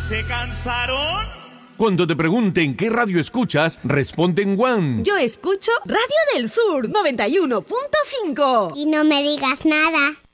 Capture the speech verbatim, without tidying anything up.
¿Se cansaron? Cuando te pregunten qué radio escuchas, responde en One. Yo escucho Radio del Sur noventa y uno punto cinco. Y no me digas nada.